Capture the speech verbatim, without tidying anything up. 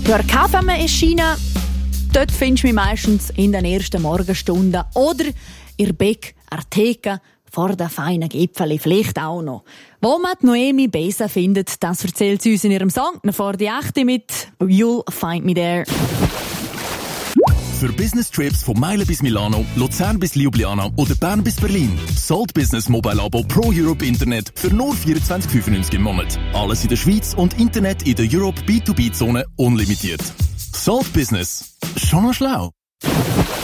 Ja, Kaffeemaschine, dort findest du mich meistens in den ersten Morgenstunden oder in der Bäck, an der Theke, vor den feinen Gipfeln vielleicht auch noch. Wo man die Noemi besser findet, das erzählt sie uns in ihrem Song vor die Achte mit «You'll Find Me There». Für Business-Trips von Meilen bis Milano, Luzern bis Ljubljana oder Bern bis Berlin. Salt Business Mobile Abo Pro Europe Internet für nur vierundzwanzig fünfundneunzig im Monat. Alles in der Schweiz und Internet in der Europe B zwei B Zone unlimitiert. Salt Business. Schon noch schlau.